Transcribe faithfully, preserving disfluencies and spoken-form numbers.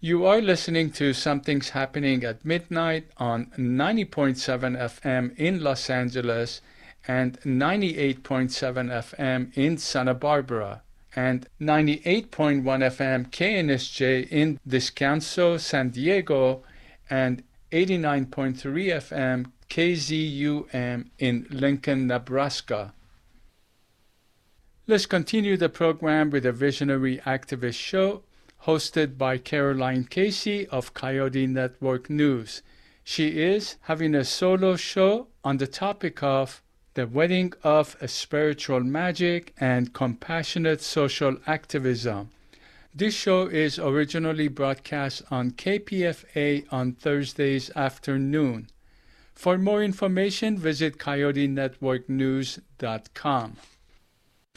You are listening to Something's Happening at Midnight on ninety point seven F M in Los Angeles and ninety-eight point seven F M in Santa Barbara and ninety-eight point one F M K N S J in Descanso, San Diego, and eighty-nine point three F M K Z U M in Lincoln, Nebraska. Let's continue the program with a visionary activist show hosted by Caroline Casey of Coyote Network News. She is having a solo show on the topic of the wedding of a spiritual magic and compassionate social activism. This show is originally broadcast on K P F A on Thursdays afternoon. For more information, visit coyote network news dot com.